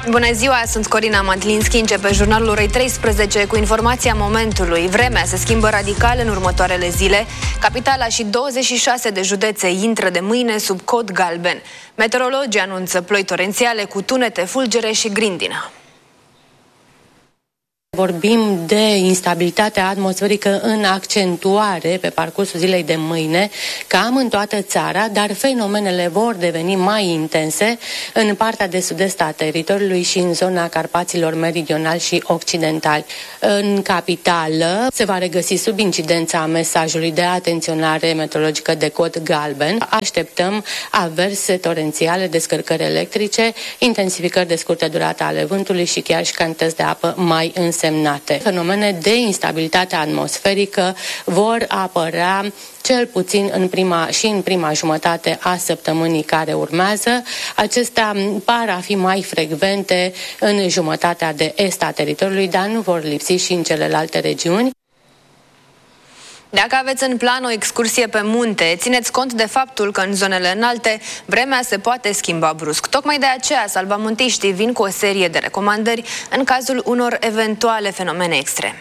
Bună ziua, sunt Corina Matlinski. Începe jurnalul orei 13 cu informația momentului. Vremea se schimbă radical în următoarele zile. Capitala și 26 de județe intră de mâine sub cod galben. Meteorologii anunță ploi torențiale cu tunete, fulgere și grindină. Vorbim de instabilitatea atmosferică în accentuare pe parcursul zilei de mâine, cam în toată țara, dar fenomenele vor deveni mai intense în partea de sud-est a teritoriului și în zona Carpaților meridionali și occidentali. În capitală se va regăsi sub incidența mesajului de atenționare meteorologică de cod galben. Așteptăm averse torențiale, descărcări electrice, intensificări de scurtă durată ale vântului și chiar și cantități de apă mai însemnate. Fenomene de instabilitate atmosferică vor apărea cel puțin în prima jumătate a săptămânii care urmează. Acestea par a fi mai frecvente în jumătatea de est a teritoriului, dar nu vor lipsi și în celelalte regiuni. Dacă aveți în plan o excursie pe munte, țineți cont de faptul că în zonele înalte vremea se poate schimba brusc. Tocmai de aceea salvamontiștii vin cu o serie de recomandări în cazul unor eventuale fenomene extreme.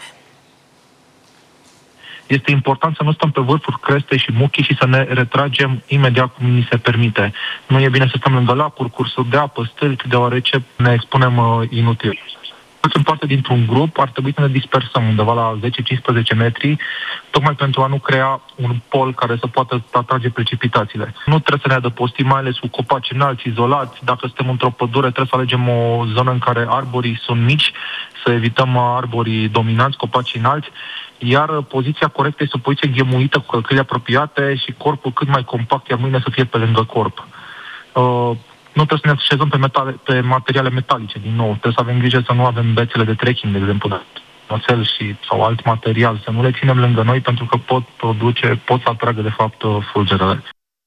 Este important să nu stăm pe vârfuri creste și muchii și să ne retragem imediat cum ni se permite. Nu e bine să stăm lângă lacuri, cursuri de apă, stâlpi, deoarece ne expunem inutil. Facem parte dintr-un grup, ar trebui să ne dispersăm undeva la 10-15 metri, tocmai pentru a nu crea un pol care să poată atrage precipitațiile. Nu trebuie să ne adăpostim, mai ales cu copaci înalți, izolați. Dacă suntem într-o pădure, trebuie să alegem o zonă în care arborii sunt mici, să evităm arborii dominanți, copaci înalți, iar poziția corectă este o poziție înghemuită cu călcâile apropiate și corpul cât mai compact, iar mâinile să fie pe lângă corp. Nu trebuie să ne așezăm pe materiale metalice, din nou. Trebuie să avem grijă să nu avem bețele de trekking, de exemplu, de oțel sau alt material, să nu le ținem lângă noi, pentru că pot să atragă, de fapt, fulgerele.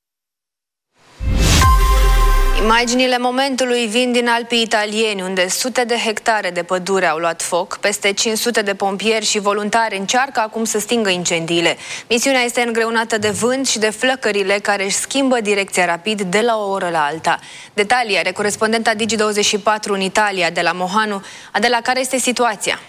Imaginile momentului vin din Alpii italieni, unde sute de hectare de pădure au luat foc. Peste 500 de pompieri și voluntari încearcă acum să stingă incendiile. Misiunea este îngreunată de vânt și de flăcările care își schimbă direcția rapid de la o oră la alta. Detalii are corespondenta Digi24 în Italia, de la Mohanu. Adela, care este situația?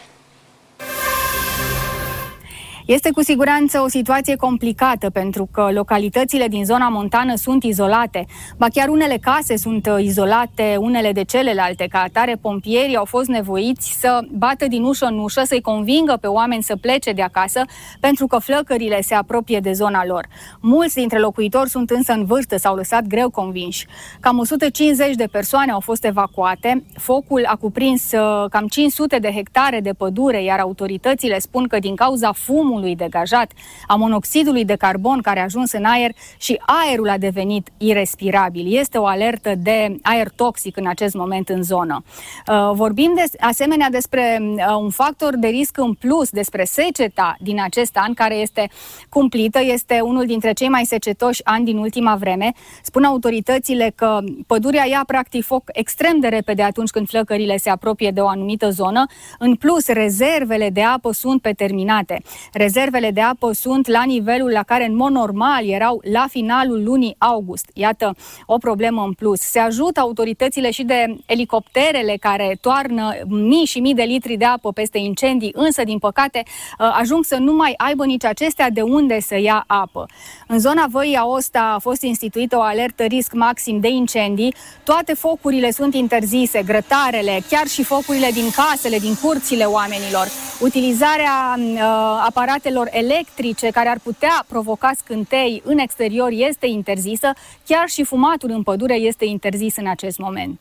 Este cu siguranță o situație complicată pentru că localitățile din zona montană sunt izolate, ba chiar unele case sunt izolate unele de celelalte. Ca atare, pompierii au fost nevoiți să bată din ușă în ușă, să-i convingă pe oameni să plece de acasă pentru că flăcările se apropie de zona lor. Mulți dintre locuitori sunt însă în vârstă, s-au lăsat greu convinși. Cam 150 de persoane au fost evacuate, focul a cuprins cam 500 de hectare de pădure, iar autoritățile spun că din cauza fumului degajat, a monoxidului de carbon care a ajuns în aer și aerul a devenit irespirabil. Este o alertă de aer toxic în acest moment în zonă. Vorbim asemenea despre un factor de risc în plus, despre seceta din acest an, care este cumplită, este unul dintre cei mai secetoși ani din ultima vreme. Spun autoritățile că pădurea ia practic foc extrem de repede atunci când flăcările se apropie de o anumită zonă. În plus, rezervele de apă sunt terminate. Rezervele de apă sunt la nivelul la care în mod normal erau la finalul lunii august. Iată o problemă în plus. Se ajută autoritățile și de elicopterele care toarnă mii și mii de litri de apă peste incendii, însă din păcate ajung să nu mai aibă nici acestea de unde să ia apă. În zona Văii Aosta a fost instituită o alertă risc maxim de incendii. Toate focurile sunt interzise, grătarele, chiar și focurile din casele, din curțile oamenilor. Utilizarea aparatelor electrice care ar putea provoca scântei în exterior este interzisă, chiar și fumatul în pădure este interzis în acest moment.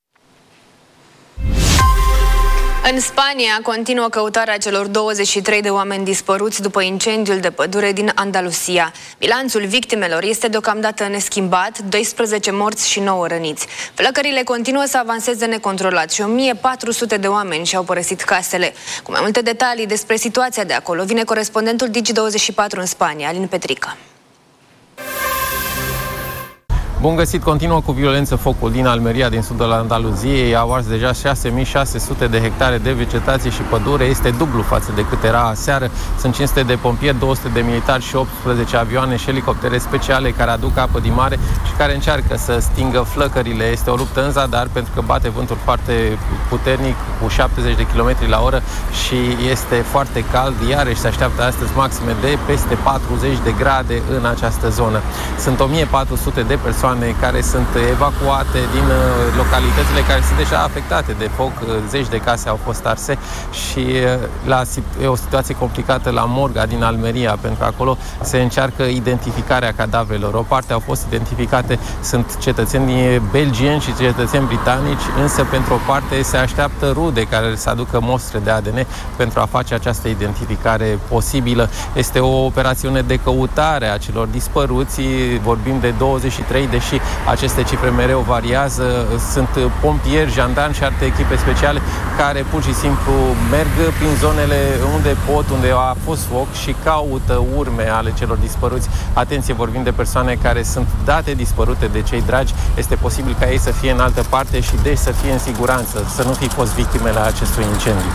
În Spania continuă căutarea celor 23 de oameni dispăruți după incendiul de pădure din Andalusia. Bilanțul victimelor este deocamdată neschimbat, 12 morți și 9 răniți. Flăcările continuă să avanseze necontrolat și 1400 de oameni și-au părăsit casele. Cu mai multe detalii despre situația de acolo vine corespondentul Digi24 în Spania, Alin Petrică. Bun găsit, continuă cu violență focul din Almeria, din sudul Andaluziei. Au ars deja 6.600 de hectare de vegetație și pădure. Este dublu față de cât era aseară. Sunt 500 de pompieri, 200 de militari și 18 avioane și elicoptere speciale care aduc apă din mare și care încearcă să stingă flăcările. Este o luptă în zadar pentru că bate vântul foarte puternic cu 70 de km la oră și este foarte cald. Iarăși se așteaptă astăzi maxime de peste 40 de grade în această zonă. Sunt 1400 de persoane care sunt evacuate din localitățile care sunt deja afectate de foc. Zeci de case au fost arse și e o situație complicată la morga din Almeria, pentru că acolo se încearcă identificarea cadavrelor. O parte au fost identificate, sunt cetățeni belgieni și cetățeni britanici, însă pentru o parte se așteaptă rude care să aducă mostre de ADN pentru a face această identificare posibilă. Este o operațiune de căutare a celor dispăruți. Vorbim de 23, deși aceste cifre mereu variază. Sunt pompieri, jandarmi și alte echipe speciale care pur și simplu merg prin zonele unde pot, unde a fost foc și caută urme ale celor dispăruți. Atenție, vorbim de persoane care sunt date dispărute de cei dragi. Este posibil ca ei să fie în altă parte și deci să fie în siguranță, să nu fi fost victimele acestui incendiu.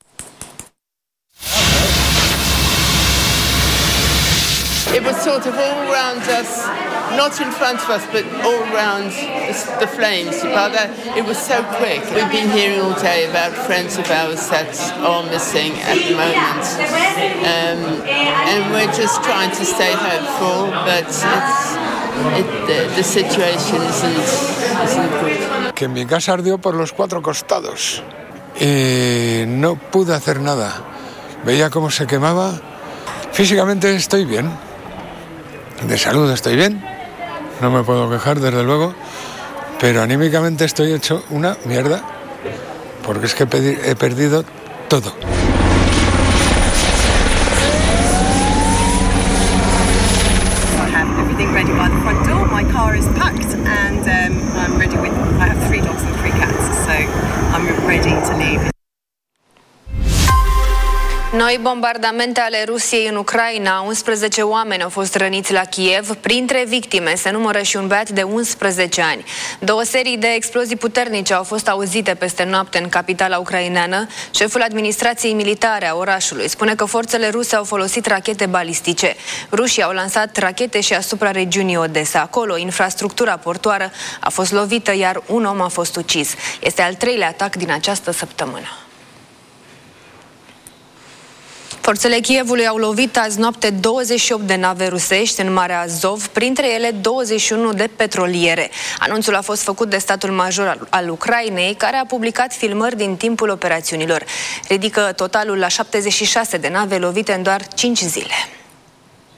It was sort of all around us, not in front of us, but all around the flames. But it was so quick. We've been hearing all day about friends of ours that are missing at the moment. And we're just trying to stay hopeful, but the situation isn't good. Que mi casa ardió por los 4 costados y no pude hacer nada. Veía cómo se quemaba. Físicamente estoy bien. De salud estoy bien, no me puedo quejar desde luego, pero anímicamente estoy hecho una mierda, porque es que he perdido todo. I have everything ready by the front door, my car is packed and I'm ready I have 3 dogs and 3 cats, so I'm ready to leave. Noi bombardamente ale Rusiei în Ucraina, 11 oameni au fost răniți la Kiev. Printre victime se numără și un băiat de 11 ani. 2 serii de explozii puternice au fost auzite peste noapte în capitala ucraineană. Șeful administrației militare a orașului spune că forțele ruse au folosit rachete balistice. Rușii au lansat rachete și asupra regiunii Odessa. Acolo, infrastructura portoară a fost lovită, iar un om a fost ucis. Este al 3-lea atac din această săptămână. Forțele Kievului au lovit azi noapte 28 de nave rusești în Marea Azov, printre ele 21 de petroliere. Anunțul a fost făcut de statul major al Ucrainei, care a publicat filmări din timpul operațiunilor. Ridică totalul la 76 de nave lovite în doar 5 zile.